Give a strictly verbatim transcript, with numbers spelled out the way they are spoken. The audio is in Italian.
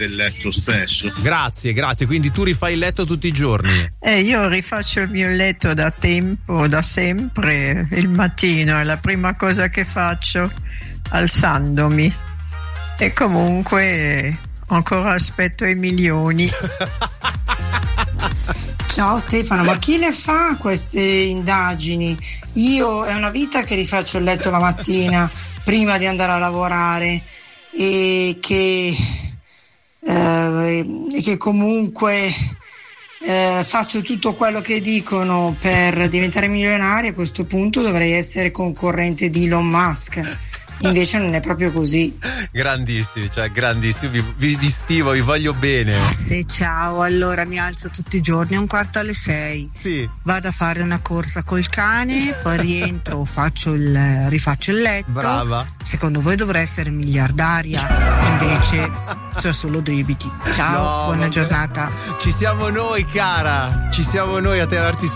del letto stesso. Grazie, grazie. Quindi tu rifai il letto tutti i giorni? Eh, io rifaccio il mio letto da tempo, da sempre, il mattino, è la prima cosa che faccio alzandomi. E comunque ancora aspetto i milioni. Ciao Stefano, ma chi le fa queste indagini? Io è una vita che rifaccio il letto la mattina prima di andare a lavorare e che, eh, e che comunque eh, faccio tutto quello che dicono per diventare milionaria. A questo punto dovrei essere concorrente di Elon Musk. Invece non è proprio così. Grandissimi, cioè grandissimi, vi, vi, vi stimo, vi voglio bene. Ah, sì, ciao, allora mi alzo tutti i giorni a un quarto alle sei. Sì. Vado a fare una corsa col cane, poi rientro, faccio il, rifaccio il letto. Brava. Secondo voi dovrei essere miliardaria, invece c'ho solo debiti. Ciao, No, buona vabbè. giornata. Ci siamo noi, cara, ci siamo noi a tirarti